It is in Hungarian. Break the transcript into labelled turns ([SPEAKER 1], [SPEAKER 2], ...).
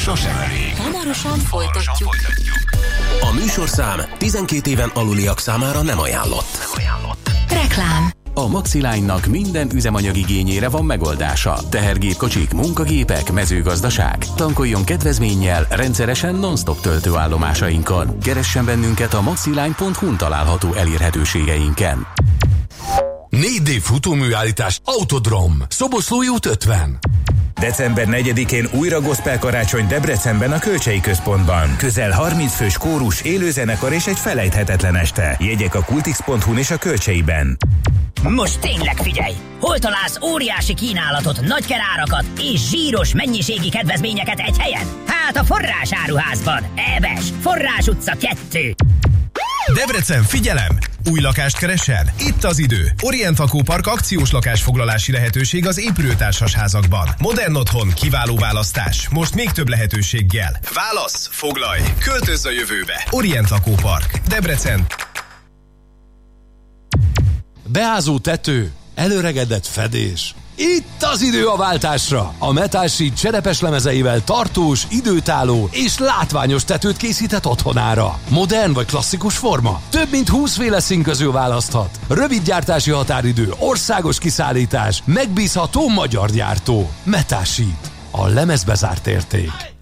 [SPEAKER 1] sosem elég.
[SPEAKER 2] Hamarosan folytatjuk.
[SPEAKER 1] A műsorszám 12 éven aluliak számára nem ajánlott.
[SPEAKER 2] Reklám.
[SPEAKER 3] A Maxiline-nak minden üzemanyagigényére van megoldása. Tehergépkocsik, munkagépek, mezőgazdaság. Tankoljon kedvezménnyel rendszeresen non-stop töltőállomásainkon. Keressen bennünket a maxiline.hu-n található elérhetőségeinken.
[SPEAKER 4] 4D futóműállítás Autodrom. Szoboszlói út 50.
[SPEAKER 5] December 4-én újra gospel karácsony Debrecenben a Kölcsei Központban. Közel 30 fős kórus, élőzenekar és egy felejthetetlen este. Jegyek a kultix.hu-n és a Kölcseiben.
[SPEAKER 6] Most tényleg figyelj! Hol találsz óriási kínálatot, nagykerárakat és zsíros mennyiségi kedvezményeket egy helyen? Hát a Forrás Áruházban. Ebes, Forrás utca 2.
[SPEAKER 7] Debrecen, figyelem! Új lakást keresel? Itt az idő. Orient Lakópark akciós lakásfoglalási lehetőség az épülőtársas házakban. Modern otthon, kiváló választás. Most még több lehetőséggel. Válasz, foglalj, költözz a jövőbe. Orient Lakópark, Debrecen.
[SPEAKER 4] Beázó tető, előregedett fedés. Itt az idő a váltásra! A Metal Sheet cserepes lemezeivel tartós, időtálló és látványos tetőt készített otthonára. Modern vagy klasszikus forma? Több mint 20 féle szín közül választhat. Rövid gyártási határidő, országos kiszállítás, megbízható magyar gyártó. Metal Sheet. A lemezbe zárt érték.